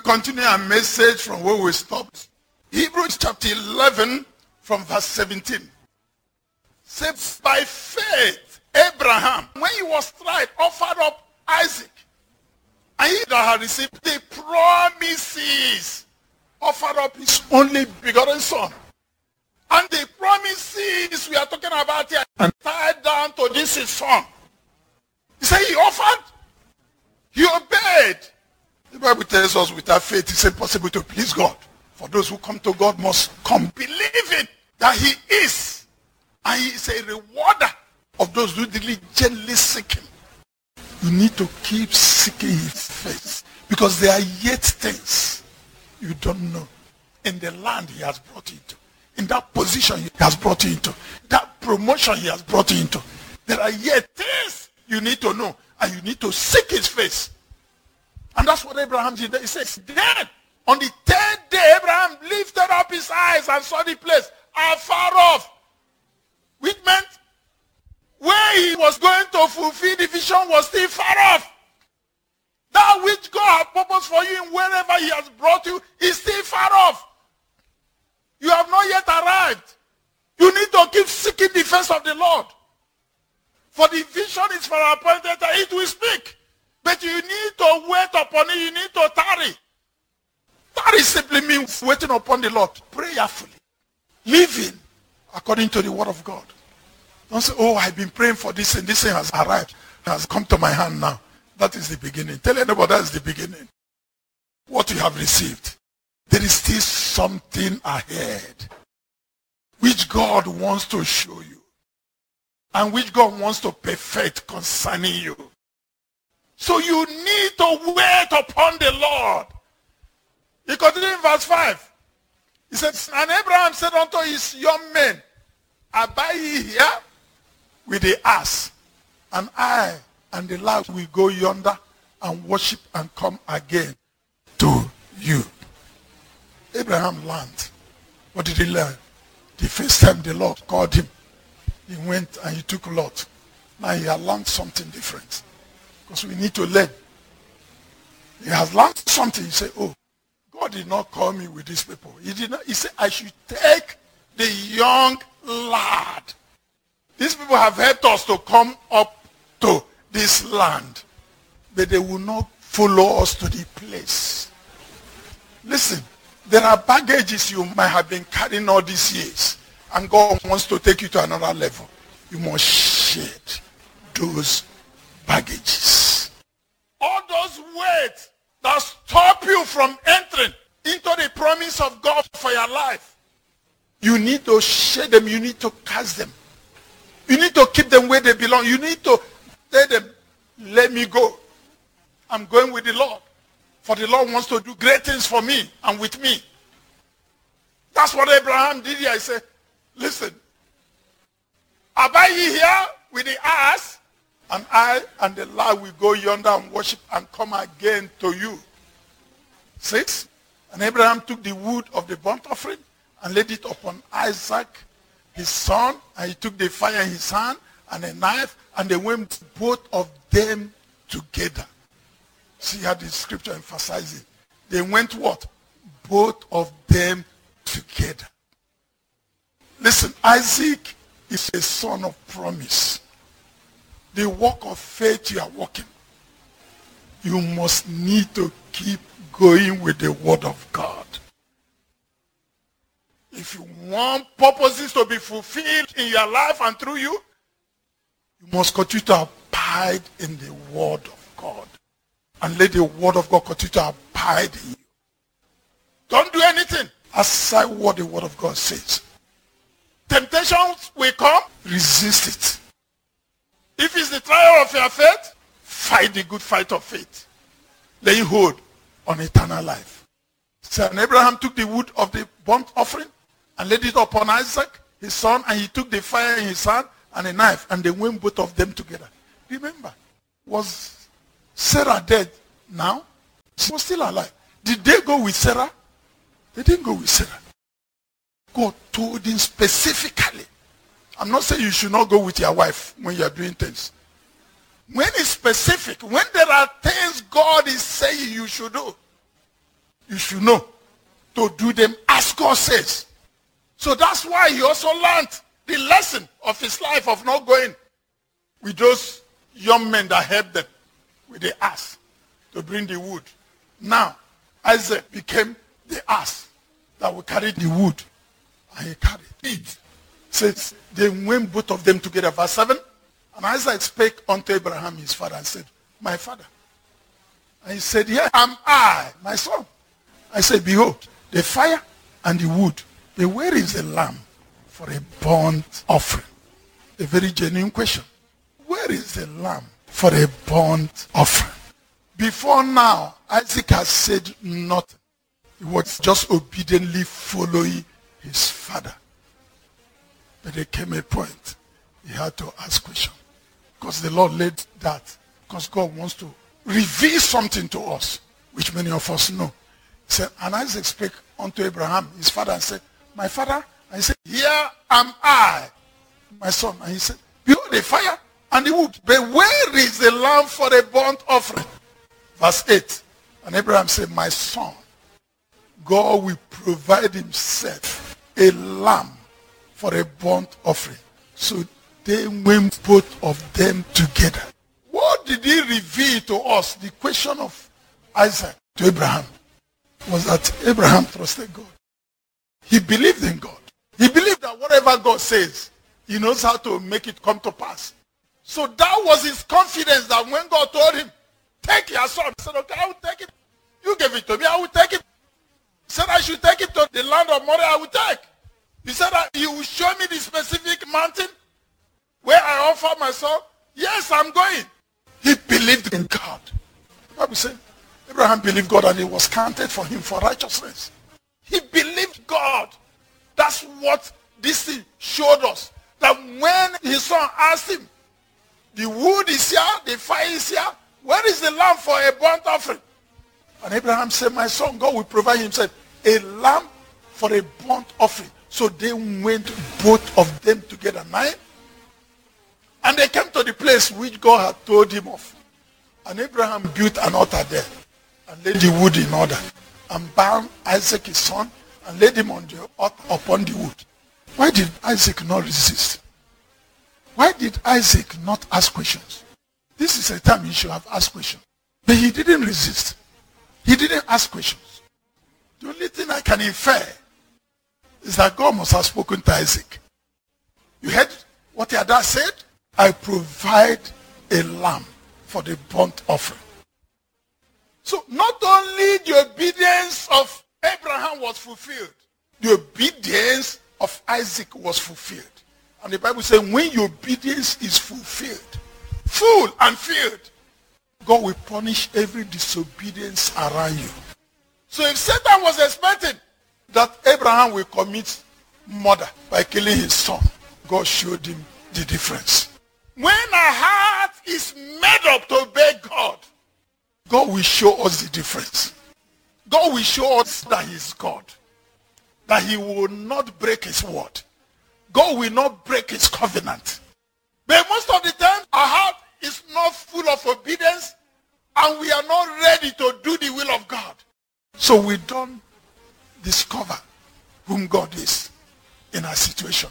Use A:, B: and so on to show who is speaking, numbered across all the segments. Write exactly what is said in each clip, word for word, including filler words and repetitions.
A: continue our message from where we stopped. Hebrews chapter eleven from verse seventeen. Says, by faith, Abraham, when he was tried, offered up Isaac. And he that had received the promises, offered up his only begotten son. And the promises we are talking about here, and tied down to this his son. He said he offered, he obeyed. The Bible tells us without faith it's impossible to please God. For those who come to God must come believing that he is. And he is a rewarder of those who diligently seek him. You need to keep seeking his face. Because there are yet things you don't know. In the land he has brought you into. In that position he has brought you into. That promotion he has brought you into. There are yet things you need to know. And you need to seek his face. And that's what Abraham did. He says, then, on the third day, Abraham lifted up his eyes and saw the place afar off. Which meant, where he was going to fulfill the vision was still far off. That which God had purposed for you and wherever he has brought you is still far off. You have not yet arrived. You need to keep seeking the face of the Lord. For the vision is for our appointed time. It will speak. But you need to wait upon it. You need to tarry. Tarry simply means waiting upon the Lord prayerfully. Living according to the word of God. Don't say, oh, I've been praying for this and this thing has arrived. It has come to my hand now. That is the beginning. Tell anybody that is the beginning. What you have received. There is still something ahead. Which God wants to show you. And which God wants to perfect concerning you. So you need to wait upon the Lord. He continues in verse five. He says, and Abraham said unto his young men, abide ye here with the ass, and I and the lad will go yonder and worship and come again to you. Abraham learned. What did he learn? The first time the Lord called him, he went and he took Lot. Now he had learned something different. Because we need to learn. He has learned something. He said, oh, God did not call me with these people. He did not. He said, I should take the young lad. These people have helped us to come up to this land. But they will not follow us to the place. Listen, there are baggages you might have been carrying all these years. And God wants to take you to another level. You must shed those baggages. All those weights that stop you from entering into the promise of God for your life. You need to shed them. You need to cast them. You need to keep them where they belong. You need to tell them, let me go. I'm going with the Lord. For the Lord wants to do great things for me and with me. That's what Abraham did here. He said, listen, abide ye here with the ass, and I and the lad will go yonder and worship and come again to you. Six. And Abraham took the wood of the burnt offering and laid it upon Isaac, his son. And he took the fire in his hand and a knife. And they went both of them together. See how the scripture emphasizes. They went what? Both of them together. Listen, Isaac is a son of promise. The walk of faith you are walking, you must need to keep going with the word of God. If you want purposes to be fulfilled in your life and through you, you must continue to abide in the word of God. And let the word of God continue to abide in you. Don't do anything aside what the word of God says. Temptations will come, resist it. If it's the trial of your faith, fight the good fight of faith. Laying hold on eternal life. So and Abraham took the wood of the burnt offering and laid it upon Isaac, his son, and he took the fire in his hand and a knife, and they went both of them together. Remember, was Sarah dead now? She was still alive. Did they go with Sarah? They didn't go with Sarah. God told him specifically. I'm not saying you should not go with your wife when you are doing things. When it's specific, when there are things God is saying you should do, you should know to do them as God says. So that's why he also learned the lesson of his life of not going with those young men that helped them with the ass to bring the wood. Now, Isaac became the ass that will carry the wood. And he carried it. Says they went both of them together. Verse seven. And Isaac spake unto Abraham his father and said, my father. And he said, here am I, my son. I said, behold, the fire and the wood. But where is the lamb for a burnt offering? A very genuine question. Where is the lamb for a burnt offering? Before now, Isaac has said nothing. He was just obediently following his father. But there came a point he had to ask questions. Because the Lord led that. Because God wants to reveal something to us, which many of us know. He said, and Isaac spake unto Abraham, his father, and said, my father. And he said, here am I, my son. And he said, behold the fire and the wood. But where is the lamb for a burnt offering? Verse eight. And Abraham said, my son, God will provide himself a lamb for a burnt offering. So they went both of them together. What did he reveal to us? The question of Isaac to Abraham was that Abraham trusted God. He believed in God. He believed that whatever God says, he knows how to make it come to pass. So that was his confidence that when God told him, take your son, he said, okay, I will take it. You gave it to me, I will take it. He said, I should take it to the land of Moriah, I will take. He said, that you will show me the specific mountain where I offer my son. Yes, I'm going. He believed in God. The Bible said, Abraham believed God and it was counted for him for righteousness. He believed God. That's what this thing showed us. That when his son asked him, the wood is here, the fire is here, where is the lamb for a burnt offering? And Abraham said, my son, God will provide himself a lamb for a burnt offering. So they went both of them together. Nine. And they came to the place which God had told him of. And Abraham built an altar there and laid the wood in order and bound Isaac his son and laid him on the altar upon the wood. Why did Isaac not resist? Why did Isaac not ask questions? This is a time he should have asked questions. But he didn't resist. He didn't ask questions. The only thing I can infer is that God must have spoken to Isaac. You heard what your dad said? I provide a lamb for the burnt offering. So not only the obedience of Abraham was fulfilled, the obedience of Isaac was fulfilled. And the Bible says when your obedience is fulfilled, full and filled, God will punish every disobedience around you. So if Satan was expecting that Abraham will commit murder by killing his son, God showed him the difference. When our heart is made up to obey God, God will show us the difference. God will show us that he is God. That he will not break his word. God will not break his covenant. But most of the time, our heart is not full of obedience and we are not ready to do the will of God. So we don't discover whom God is in our situation.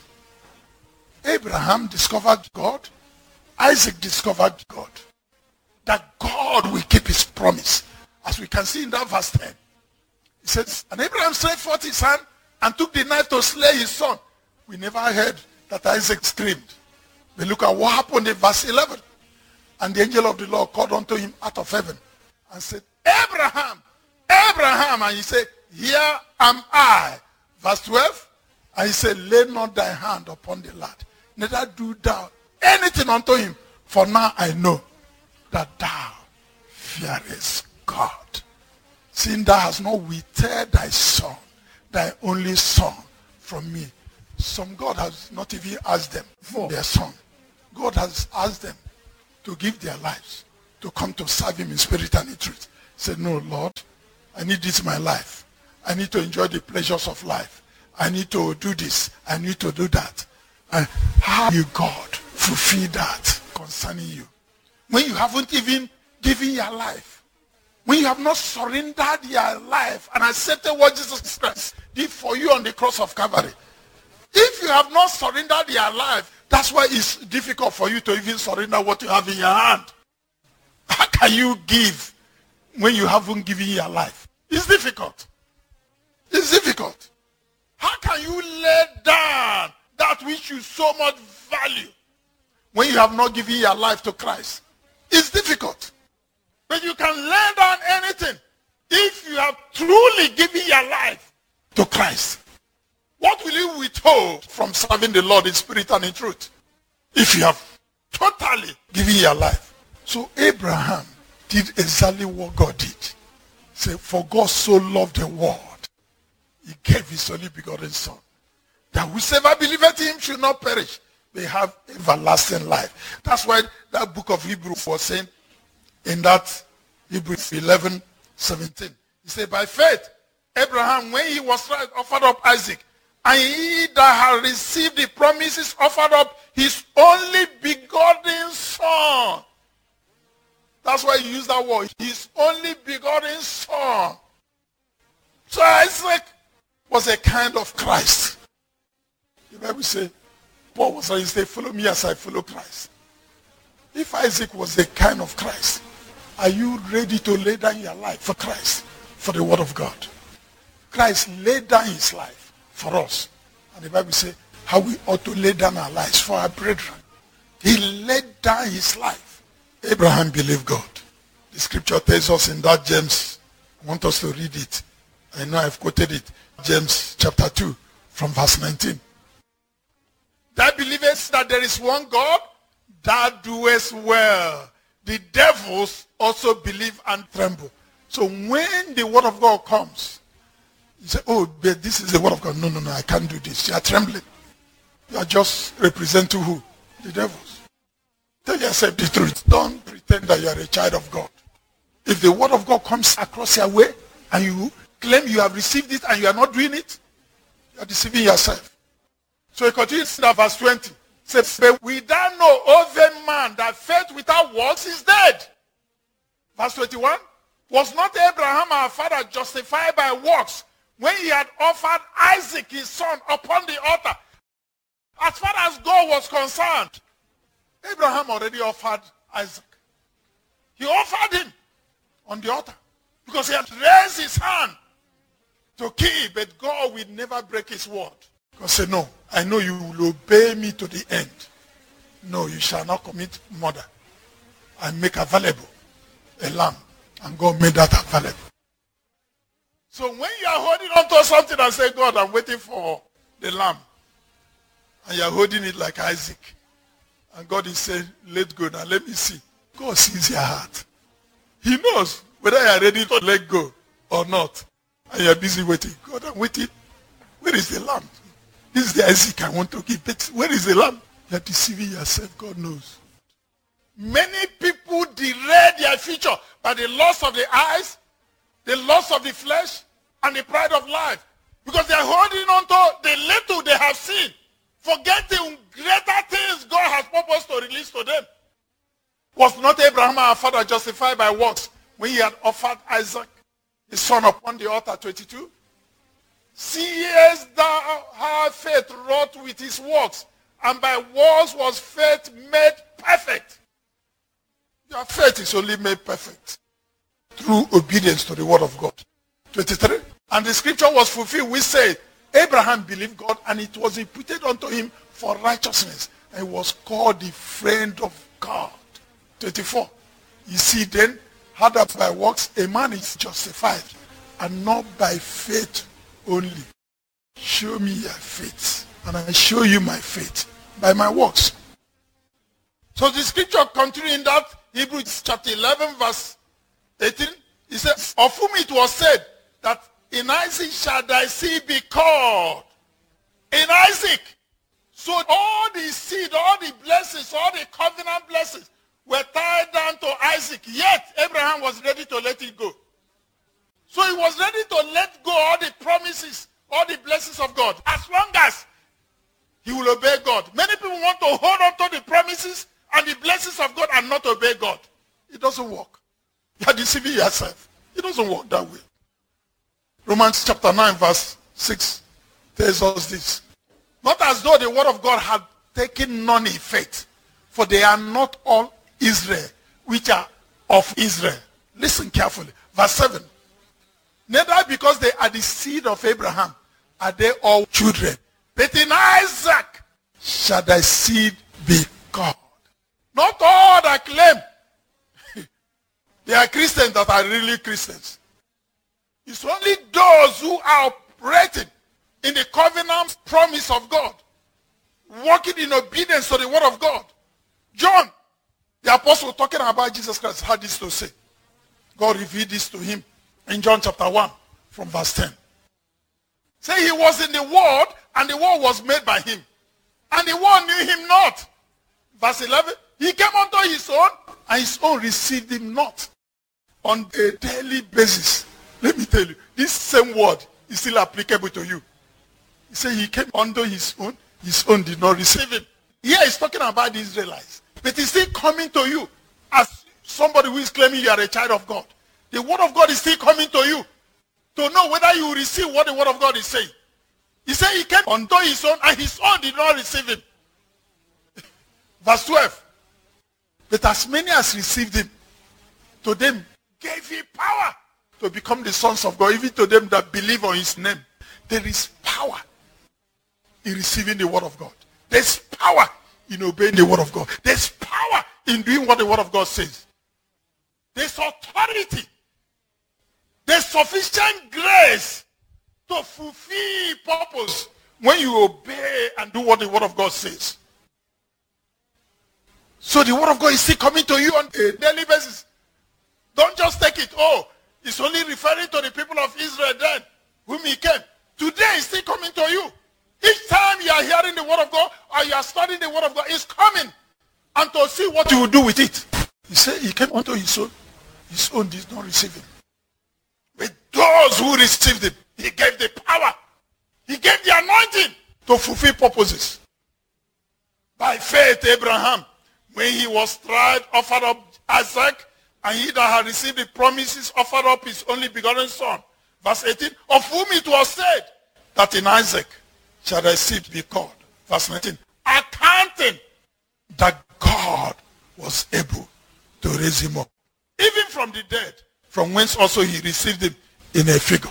A: Abraham discovered God. Isaac discovered God. That God will keep his promise. As we can see in that verse ten. He says, and Abraham stretched forth his hand and took the knife to slay his son. We never heard that Isaac screamed. But look at what happened in verse eleven. And the angel of the Lord called unto him out of heaven and said, Abraham, Abraham. And he said, here am I. Verse twelve. And he said, lay not thy hand upon the lad, neither do thou anything unto him. For now I know that thou fearest God, seeing thou hast not withheld thy son, thy only son, from me. Some God has not even asked them for their son. God has asked them to give their lives, to come to serve him in spirit and in truth. He said, no, Lord, I need this in my life. I need to enjoy the pleasures of life. I need to do this. I need to do that. And how you, God, fulfill that concerning you? When you haven't even given your life when you have not surrendered your life and accepted what Jesus Christ did for you on the cross of Calvary, if you have not surrendered your life, that's why it's difficult for you to even surrender what you have in your hand. How can you give when you haven't given your life? It's difficult. It's difficult. How can you lay down that which you so much value when you have not given your life to Christ? It's difficult. But you can lay down anything if you have truly given your life to Christ. What will you withhold from serving the Lord in spirit and in truth if you have totally given your life? So Abraham did exactly what God did. Say, for God so loved the world, he gave his only begotten son, that whosoever believeth in him should not perish, they have everlasting life. That's why that book of Hebrews was saying in that Hebrews eleven seventeen. He said, by faith, Abraham, when he was tried, offered up Isaac, and he that had received the promises offered up his only begotten son. That's why you use that word, his only begotten son. So Isaac was a kind of Christ. The Bible says, Paul was saying, say, follow me as I follow Christ. If Isaac was a kind of Christ, are you ready to lay down your life for Christ, for the word of God? Christ laid down his life for us. And the Bible says how we ought to lay down our lives for our brethren. He laid down his life. Abraham believed God. The scripture tells us in that James, I want us to read it. I know I've quoted it. James chapter two from verse nineteen. That believest that there is one God, that doest well. The devils also believe and tremble. So when the word of God comes, you say, oh, but this is the word of God. No, no, no, I can't do this. You are trembling. You are just representing who? The devils. Tell yourself the truth. Don't pretend that you are a child of God. If the word of God comes across your way and you claim you have received it and you are not doing it, you are deceiving yourself. So he continues in verse twenty. Says, but we don't know of a man that faith without works is dead. Verse twenty-one. Was not Abraham our father justified by works when he had offered Isaac his son upon the altar? As far as God was concerned, Abraham already offered Isaac. He offered him on the altar because he had raised his hand to kill, but God will never break his word. God said, no, I know you will obey me to the end. No, you shall not commit murder. I make available a lamb, and God made that available. So when you are holding on to something and say, God, I'm waiting for the lamb, and you are holding it like Isaac, and God is saying, let go now, let me see. God sees your heart. He knows whether you are ready to let go or not. And you are busy waiting. God, I'm waiting. Where is the lamb? This is the Isaac I want to give. But where is the lamb? You are deceiving yourself. God knows. Many people derail their future by the loss of the eyes, the loss of the flesh, and the pride of life. Because they are holding on to the little they have seen, forgetting greater things God has purposed to release to them. Was not Abraham our father justified by works when he had offered Isaac his son upon the altar? twenty-two. Seest thou how faith wrought with his works, and by works was faith made perfect. Your faith is only made perfect through obedience to the word of God. twenty-three. And the scripture was fulfilled which said, Abraham believed God, and it was imputed unto him for righteousness, and was called the friend of God. twenty-four. You see then, how that by works a man is justified, and not by faith only. Show me your faith, and I show you my faith by my works. So the scripture continuing in that Hebrews chapter eleven verse eighteen, it says, of whom it was said that in Isaac shall thy seed be called. In Isaac. So all the seed, all the blessings, all the covenant blessings were tied down to Isaac. Yet Abraham was ready to let it go. So he was ready to let go all the promises, all the blessings of God, as long as he will obey God. Many people want to hold on to the promises and the blessings of God and not obey God. It doesn't work. You are deceiving yourself. It doesn't work that way. Romans chapter nine verse six tells us this. Not as though the word of God had taken none effect, for they are not all Israel, which are of Israel. Listen carefully. Verse seven. Neither because they are the seed of Abraham are they all children, but in Isaac shall thy seed be called. Not all that claim they are Christians that are really Christians. It's only those who are operating in the covenant promise of God, walking in obedience to the word of God. John, the apostle talking about Jesus Christ, had this to say. God revealed this to him in John chapter one from verse ten. Say he was in the world and the world was made by him. And the world knew him not. Verse eleven, he came unto his own and his own received him not. On a daily basis, let me tell you, this same word is still applicable to you. He said he came unto his own, his own did not receive him. Here he's talking about the Israelites. But he's still coming to you as somebody who is claiming you are a child of God. The word of God is still coming to you to know whether you receive what the word of God is saying. He said he came unto his own and his own did not receive him. Verse twelve. But as many as received him, to them gave he power to become the sons of God, even to them that believe on his name. There is power in receiving the word of God. There's power in obeying the word of God. There's power in doing what the word of God says. There's authority. There's sufficient grace to fulfill purpose when you obey and do what the word of God says. So the word of God is still coming to you on a daily basis. Don't just take it, oh, it's only referring to the people of Israel then, whom he came. Today it's still coming to you. Each time you are hearing the word of God or you are studying the word of God, it's coming. And to see what you will do with it. He said he came unto his own. His own did not receive him. But those who received him, he gave the power. He gave the anointing to fulfill purposes. By faith, Abraham, when he was tried, offered up Isaac, and he that had received the promises offered up his only begotten son. Verse eighteen, of whom it was said that in Isaac shall thy seed be called. Verse nineteen, accounting that God was able to raise him up, even from the dead, from whence also he received him in a figure.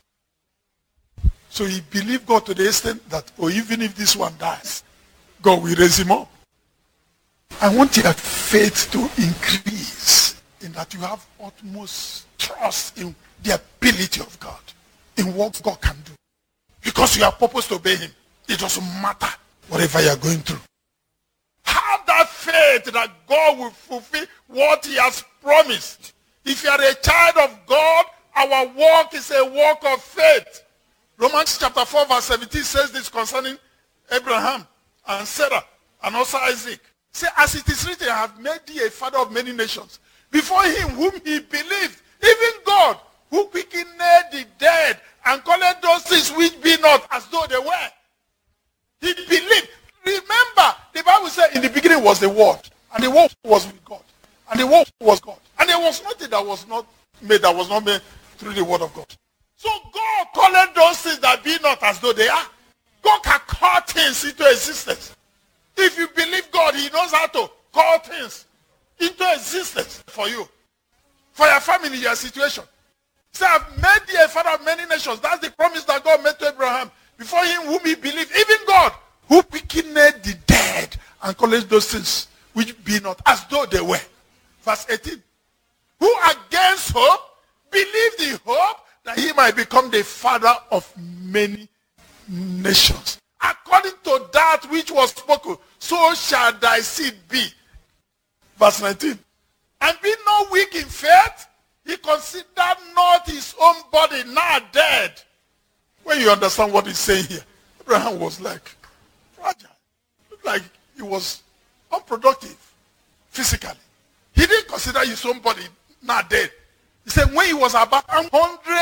A: So he believed God to the extent that, or even if this one dies, God will raise him up. I want your faith to increase in that you have utmost trust in the ability of God, in what God can do. Because you are purposed to obey him. It doesn't matter whatever you are going through. Have that faith that God will fulfill what he has promised. If you are a child of God, our walk is a walk of faith. Romans chapter four verse seventeen says this concerning Abraham and Sarah and also Isaac. Say, as it is written, I have made thee a father of many nations. Before him whom he believed, even God, who quickened the dead and called those things which be not as though they were. He believed. Remember, the Bible said in the beginning was the word, and the word was with God, and the word was God. And there was nothing that was not made that was not made through the word of God. So God called those things that be not as though they are. God can call things into existence. If you believe God, he knows how to call things into existence for you, for your family, your situation. Say, I've made thee a father of many nations. That's the promise that God made to Abraham. Before him whom he believed, even God, who quickened the dead and called those things which be not as though they were. Verse eighteen. Who against hope believed the hope that he might become the father of many nations. According to that which was spoken, so shall thy seed be. Verse nineteen. And be not weak in faith, he considered not his own body now dead. When you understand what he's saying here, Abraham was like fragile. Looked like he was unproductive physically. He didn't consider his own body not dead. He said when he was about one hundred